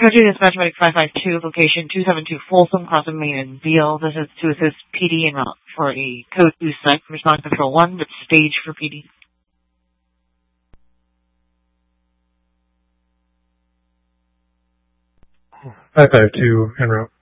Country Dispatch Medic 552, location 272 Folsom, crossing Main and Beale. This is to assist PD en route for a code 2 site. Respond control 1, but stage for PD. 552 en route.